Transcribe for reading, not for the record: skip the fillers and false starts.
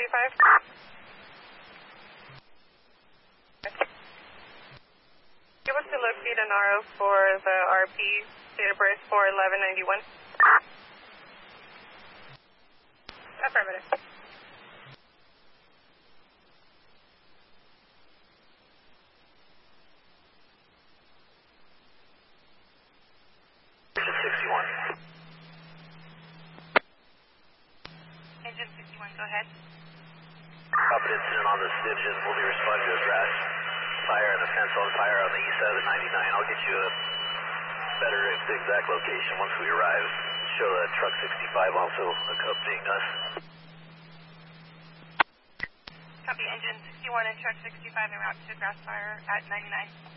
45. Give us the located NRO for the RP, date of birth for 1191. Affirmative. Engine 61, go ahead. Copy incident on this engine. We'll be responding to a crash. Fire and a fence on fire on the east side of the 99. I'll get you a better exact location once we arrive. Show that truck 65 also accompanying us. Copy, engine 61 and truck 65 en route to grass fire at 99.